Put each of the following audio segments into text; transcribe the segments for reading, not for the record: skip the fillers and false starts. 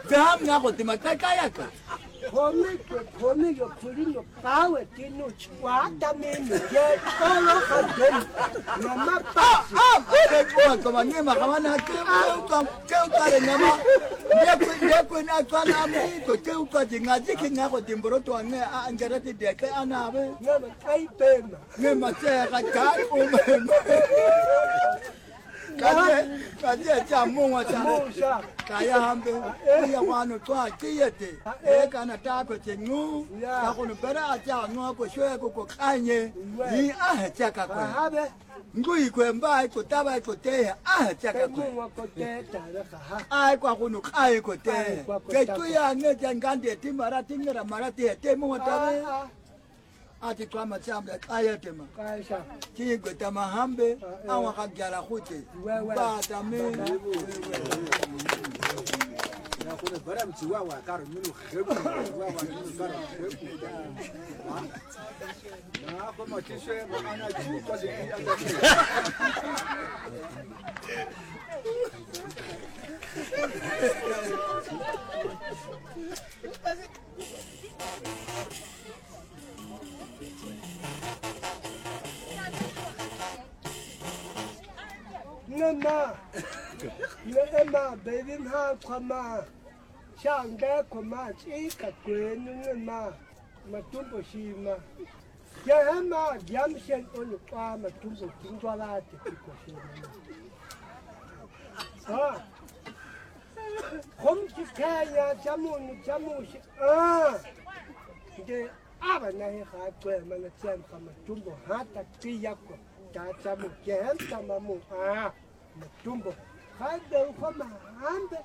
Zam nga ko timakaya ka. Kome yo kulino pawe tino chwata mimi ye kolo kadeni nama pasi Kwa kama nyema kama na keu kare nyama Ndekwe na kwana mito keu kwa jingaji kinyako timboroto wane angerati deke anabe Nyama kaipema Nyema seka kai umeme Kaje cha munga cha Kaya hambe Kuya wano twa kiyete Eka na tako chengu Kako nupera acha Nwa shwe kuko kanye Ni chaka kwe Ngui kwe mbai kutaba kuteya chaka kwe Kwa kunu kai kuteya Ketu ya ngeja ngande timara tingera marati hete munga tabe Ati kwa machamba kaya tema Kigwe tamahambe Awa kagyala kute Bata me kuna bara mchiwa wa karo minu hebu wa minu karo hebu na kama tishe ana juu kwa Nema baby ha kwama shanga kwama chika kwenu nema matumbo shima Yama jamshen onu kwa matumbo tingwala tiko shima Kom tikaya jamu shi de aba nahi khatwe mana cham kama tumbo hata tiyako ta jamu ken tamamu matumbo Hadden kwama hande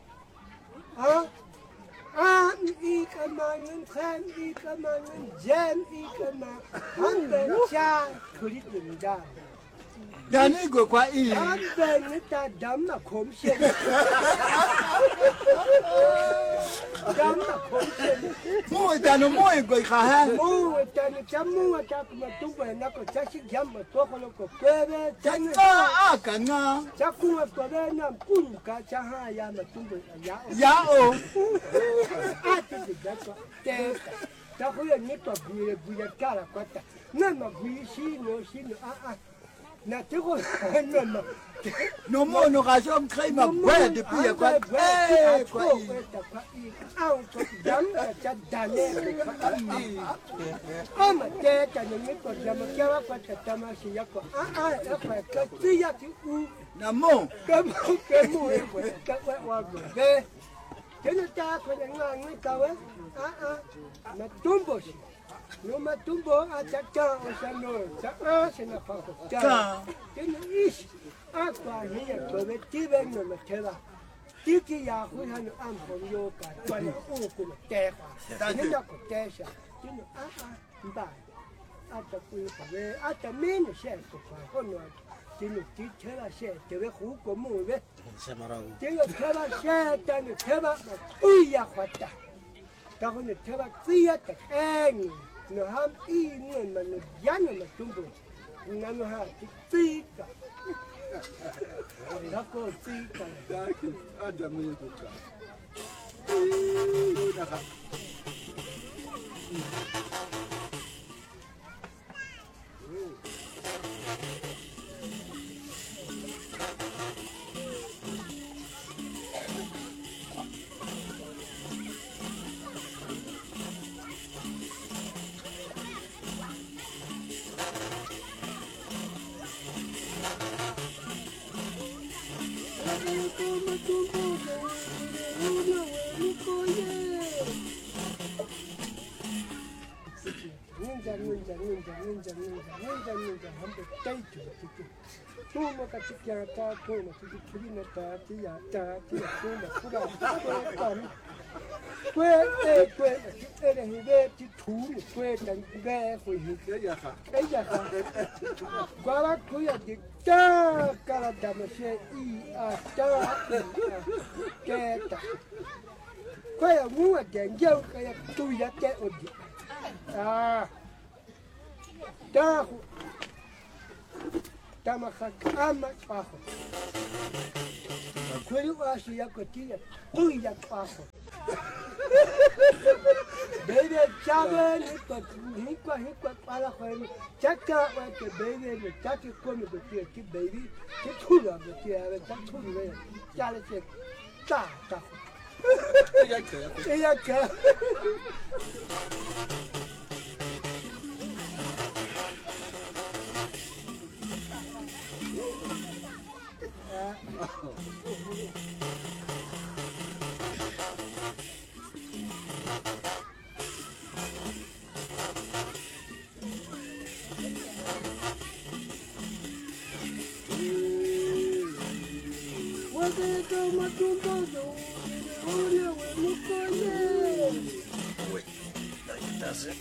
Ikamanın kan ikamanın jen ikama hande cha kulitinda Dani go kwa ii hande nita damna komshen damna komshen Mui tanu mui go ikaha mu tani chamu ta kuma tumbo na ko chashi jamma to ko ko kwebe tani Kana chakuma kwebe na kunka chaha ya matumbo ya Yao ati digako teka takuya nitwa buye kala kwata nama buye shino na teko nama No mono gasho mkrema bwela depuis kwa au to danga cha dane ama teka nitwa jama kwa kwata tamashi yako hapa katia ti Na mo kemu kwa wago Tena tako na ngani kawe matumbo si no matumbo ataka osano sa sina pako ta tena ish akwa hiya tobe tibe no matela tiki ya huhan ampo yoka kwani uku teha tena ko tesha tena mba ata kuipawe ata mene sheko kwa hono tena titela she tebe huko muwe Tengo teba shetani teba uya khwata ta go ne teba tsia ta eng no ham I ne manu yana matumbo nanu ha tsika Nako tsika ada mwenyetuka Ninja hambe taitu tiki tuma katika ta tuma tiki tulina ta tia tuma kuba kwe ere hibe ti tumi kwe tange kwe ya ha eja kwa kuya dikta kala damashe ta keta kwa ya muwa dengeu kaya tuya te odi Dahu Tamakama Paho Kweli washi yako tia Tuya Paho Baby, Chaban, hikwa, para Juan, Chaka, like the baby, and the Chaka come with the baby, the two of the tea, and the two, Jalachick, ta. Wait, no, it doesn't.